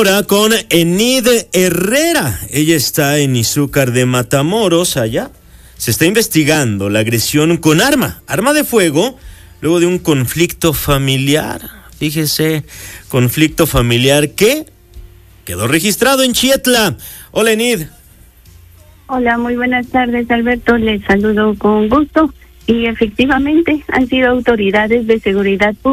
Ahora con Enid Herrera. Ella está en Izúcar de Matamoros, allá. Se está investigando la agresión con arma de fuego, luego de un conflicto familiar. Fíjese, conflicto familiar que quedó registrado en Chietla. Hola, Enid. Hola, muy buenas tardes, Alberto. Les saludo con gusto. Y efectivamente han sido autoridades de seguridad pública